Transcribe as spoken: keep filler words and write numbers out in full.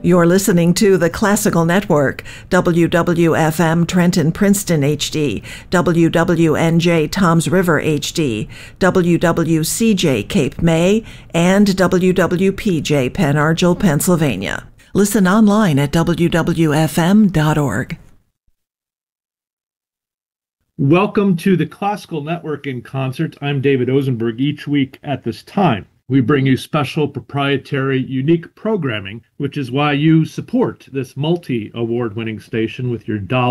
You're listening to the Classical Network, W W F M Trenton Princeton H D, W W N J Toms River H D, W W C J Cape May, and W W P J Pen Argyl, Pennsylvania. Listen online at w w f m dot org. Welcome to the Classical Network in Concert. I'm David Ozenberg. Each week at this time, we bring you special, proprietary, unique programming, which is why you support this multi-award-winning station with your dollar.